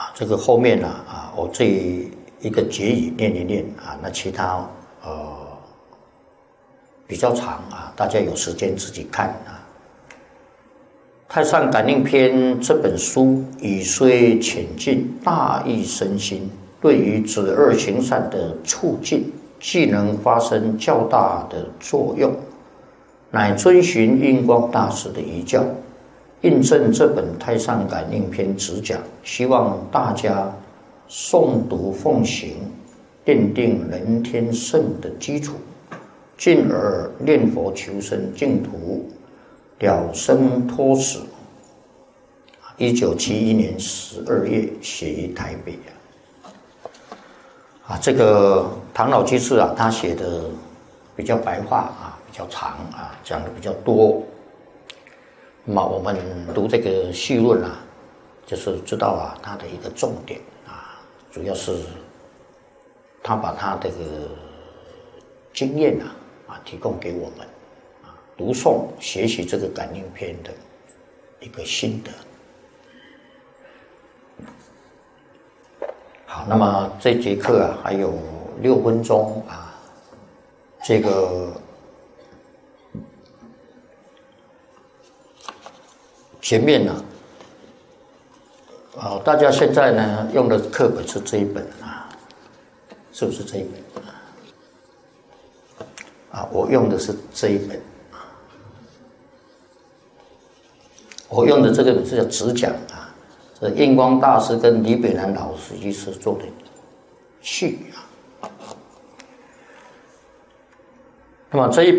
这个后面我这一个结语念一念那其他比较长大家有时间自己看太上感应篇》这本书语虽浅近，大义深心，对于止恶行善的促进，既能发生较大的作用，乃遵循印光大师的遗教，印证这本《太上感应篇》旨讲，希望大家诵读奉行，奠定人天圣的基础，进而念佛求生净土，了生脱死。1971年12月写于台北这个唐老居士他写的比较白话比较长讲的比较多。那么我们读这个序论就是知道他的一个重点主要是他把他这个经验提供给我们读诵学习这个感应篇的一个心得。好，那么这节课还有6分钟这个前面大家现在呢用的课本是这一本是不是这一本我用的是这一本我用的这个是叫旨讲这印光大师跟李北南老师居士做的序那么这一